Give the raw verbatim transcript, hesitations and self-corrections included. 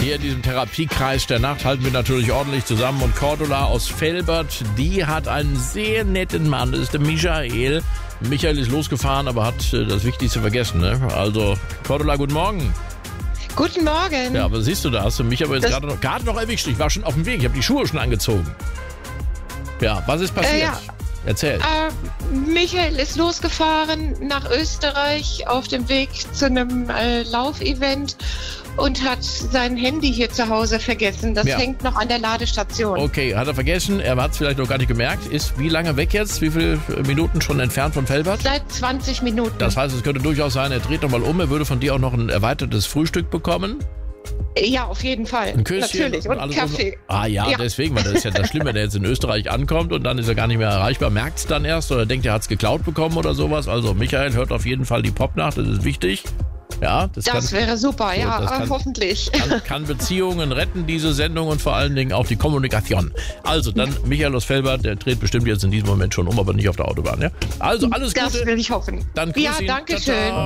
hier in diesem Therapiekreis der Nacht halten wir natürlich ordentlich zusammen. Und Cordula aus Velbert, die hat einen sehr netten Mann, das ist der Michael. Michael ist losgefahren, aber hat das Wichtigste vergessen. Ne? Also, Cordula, guten Morgen. Guten Morgen. Ja, aber siehst du, da hast du mich aber jetzt gerade noch, gerade noch erwischt. Ich war schon auf dem Weg, ich habe die Schuhe schon angezogen. Ja, was ist passiert? Äh, ja. Erzähl. Äh, Michael ist losgefahren nach Österreich auf dem Weg zu einem äh, Laufevent und hat sein Handy hier zu Hause vergessen. Das ja. hängt noch an der Ladestation. Okay, hat er vergessen. Er hat es vielleicht noch gar nicht gemerkt. Ist wie lange weg jetzt? Wie viele Minuten schon entfernt von Velbert? Seit zwanzig Minuten. Das heißt, es könnte durchaus sein, er dreht nochmal um. Er würde von dir auch noch ein erweitertes Frühstück bekommen. Ja, auf jeden Fall. Ein Küsschen. Natürlich. Und, und Kaffee. Um. Ah ja, ja, deswegen, weil das ist ja das Schlimme, wenn er jetzt in Österreich ankommt und dann ist er gar nicht mehr erreichbar, merkt es dann erst oder denkt, er hat es geklaut bekommen oder sowas. Also Michael hört auf jeden Fall die Popnacht, das ist wichtig. Ja, das, das kann, wäre super, so, ja, kann, hoffentlich. Kann, kann Beziehungen retten, diese Sendung, und vor allen Dingen auch die Kommunikation. Also dann Michael aus Velbert, der dreht bestimmt jetzt in diesem Moment schon um, aber nicht auf der Autobahn. Ja? Also alles Gute. Das will ich hoffen. Dann grüß ja, ihn. danke Ciao, ciao. schön.